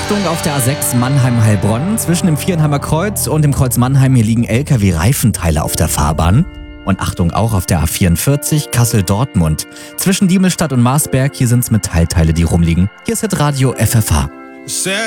Achtung, auf der A6 Mannheim-Heilbronn zwischen dem Vierenheimer Kreuz und dem Kreuz Mannheim, hier liegen LKW-Reifenteile auf der Fahrbahn. Und Achtung auch auf der A44 Kassel-Dortmund. Zwischen Diemelstadt und Marsberg, hier sind's Metallteile, die rumliegen. Hier ist Hitradio FFH.